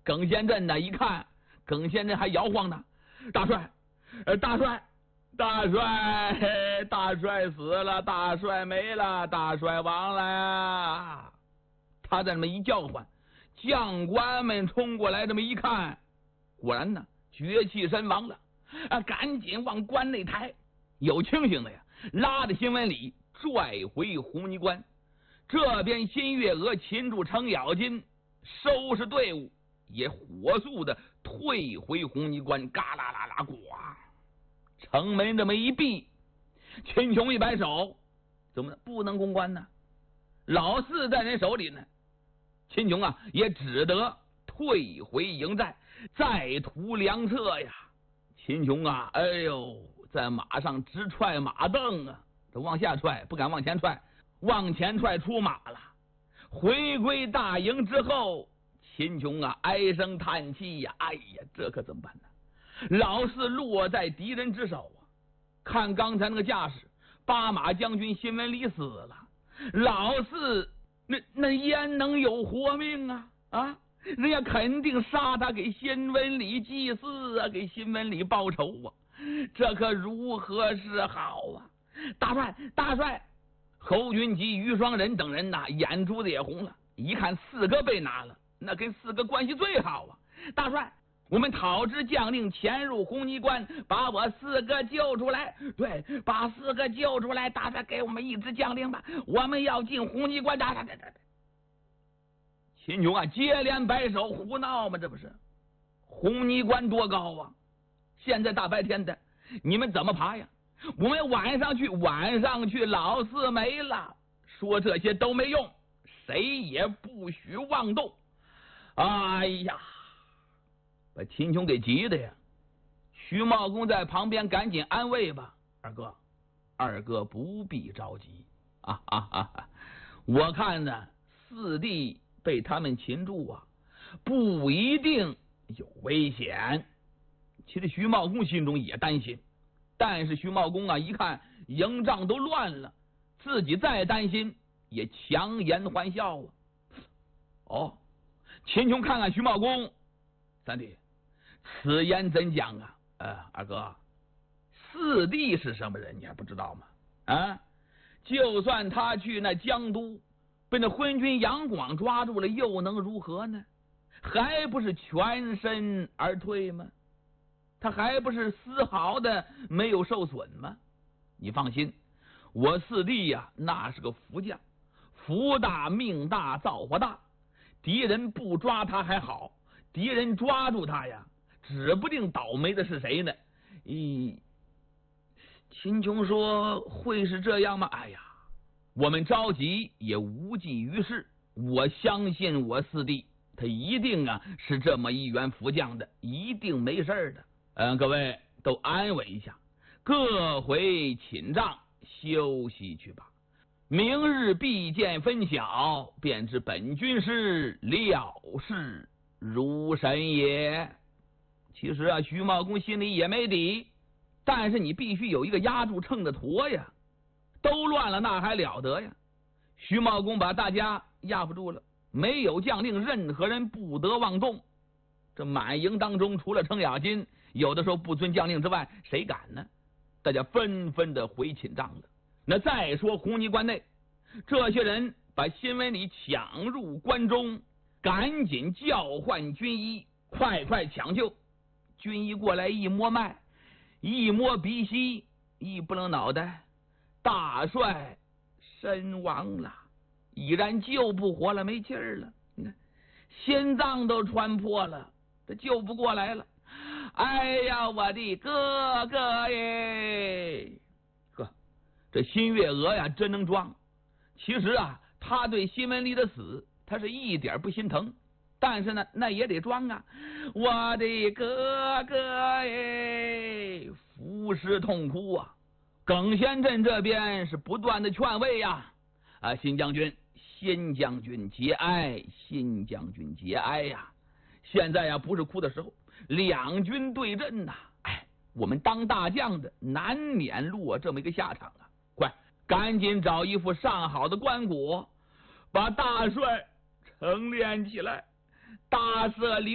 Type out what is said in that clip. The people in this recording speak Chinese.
耿先镇呢一看，耿先镇还摇晃呢，大帅，大帅，大帅，大帅死了，大帅没了，大帅亡了呀！他在那么一叫唤，将官们冲过来，这么一看，果然呢，绝气身亡了啊！赶紧往关内抬。有清醒的呀，拉着新闻里拽回红泥关。这边新月娥擒住程咬金，收拾队伍，也火速的退回红泥关。嘎啦啦啦，呱！城门这么一闭，秦琼一摆手，怎么不能攻关呢？老四在人手里呢。秦琼啊，也只得退回营寨，再图良策呀。秦琼啊，哎呦，在马上直踹马蹬啊，这往下踹，不敢往前踹，往前踹出马了。回归大营之后，秦琼啊唉声叹气呀，哎呀，这可怎么办呢？老四落在敌人之手啊！看刚才那个架势，八马将军新闻里死了，老四那焉能有活命啊？啊，人家肯定杀他，给新闻里祭祀啊，给新闻里报仇啊！这可如何是好啊？大帅，大帅！侯云集、于双仁等人呐，眼珠子也红了。一看四哥被拿了，那跟四哥关系最好啊！大帅，我们讨知将令，潜入红泥关，把我四哥救出来。对，把四哥救出来。大帅，给我们一支将令吧，我们要进红泥关。秦琼啊，接连摆手，胡闹吗？这不是红泥关多高啊？现在大白天的，你们怎么爬呀？我们晚上去，老四没了。说这些都没用，谁也不许妄动。哎呀，把秦琼给急的呀！徐茂公在旁边赶紧安慰吧，二哥不必着急啊！我看呢，四弟被他们擒住啊，不一定有危险。其实徐茂公心中也担心。但是徐茂公啊，一看营帐都乱了，自己再担心也强颜欢笑啊。哦，秦琼看看徐茂公，三弟，此言怎讲啊？二哥，四弟是什么人，你还不知道吗？啊，就算他去那江都，被那昏君杨广抓住了，又能如何呢？还不是全身而退吗？他还不是丝毫的没有受损吗？你放心，我四弟呀，那是个福将，福大命大造化大。敌人不抓他还好，敌人抓住他呀，指不定倒霉的是谁呢。秦琼说会是这样吗？哎呀，我们着急也无济于事。我相信我四弟，他一定啊是这么一员福将的，一定没事的。各位都安稳一下，各回寝帐休息去吧。明日必见分晓，便知本军师料事如神也。其实啊，徐茂公心里也没底，但是你必须有一个压住秤的砣呀。都乱了，那还了得呀？徐茂公把大家压不住了，没有将令，任何人不得妄动。这满营当中，除了程咬金，有的时候不遵将令之外，谁敢呢？大家纷纷的回寝帐了。那再说红泥关内，这些人把新闻里抢入关中，赶紧叫唤军医，快抢救。军医过来一摸脉，一摸鼻息，一不楞脑袋，大帅身亡了，已然救不活了，没气儿了，心脏都穿破了，这救不过来了。哎呀，我的哥哥耶！呵，这新月娥呀，真能装。其实啊，他对新闻里的死，他是一点不心疼，但是呢，那也得装啊。我的哥哥耶！伏尸痛哭啊！耿先镇这边是不断的劝慰呀，新将军节哀，新将军节哀呀！现在呀，不是哭的时候，两军对阵呐，我们当大将的难免落这么一个下场啊！快，赶紧找一副上好的棺椁，把大帅成殓起来，大赦